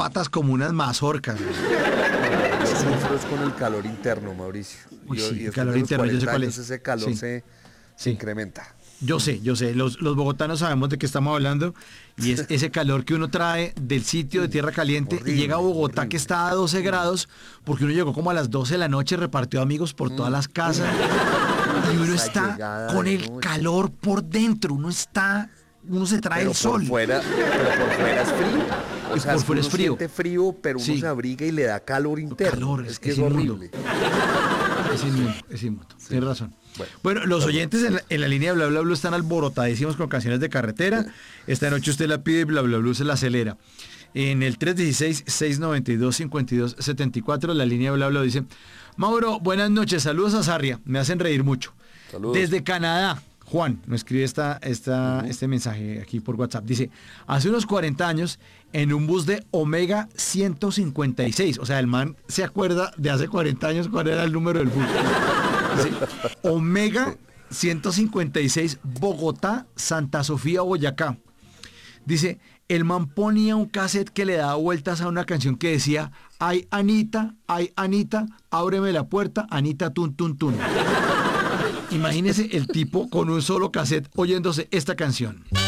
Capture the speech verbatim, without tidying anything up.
patas como unas mazorcas. Yo sufro es con el calor interno, Mauricio. Uy, Y- sí, y el después calor de los interno, yo sé cuarenta cuál años es. ese calor Sí. se, se Sí. incrementa. Yo sé, yo sé, los, los bogotanos sabemos de qué estamos hablando y es ese calor que uno trae del sitio de tierra caliente Horrible, y llega a Bogotá horrible. que está a doce grados porque uno llegó como a las doce de la noche, repartió amigos por todas las casas y uno Esa está llegada con de el noche. calor por dentro, uno está, uno se trae Pero el sol. por fuera, pero por fuera es frío. O Y sea, por es que fuera uno es frío. siente frío, pero uno Sí. se abriga y le da calor interno. calor, es es- que es es, inmundo. horrible. Es inmundo, es inmundo. Tienes razón. Bueno. Bueno, los oyentes en la, en la línea de Bla Bla Blue están alborotadísimos con canciones de carretera. Esta noche usted la pide y Bla Bla Blue se la acelera. En el tres uno seis, seis nueve dos, cinco dos siete cuatro, la línea de Bla Bla dice: Mauro, buenas noches, saludos a Sarria, me hacen reír mucho. Saludos. Desde Canadá, Juan nos escribe esta, esta, uh-huh. este mensaje aquí por WhatsApp. Dice, hace unos cuarenta años, en un bus de Omega ciento cincuenta y seis, o sea, el man se acuerda de hace cuarenta años cuál era el número del bus. Dice, Omega ciento cincuenta y seis, Bogotá, Santa Sofía, Boyacá. Dice, el man ponía un cassette que le daba vueltas a una canción que decía, ay Anita, ay Anita, ábreme la puerta, Anita tun tun tun. Imagínese el tipo con un solo cassette oyéndose esta canción.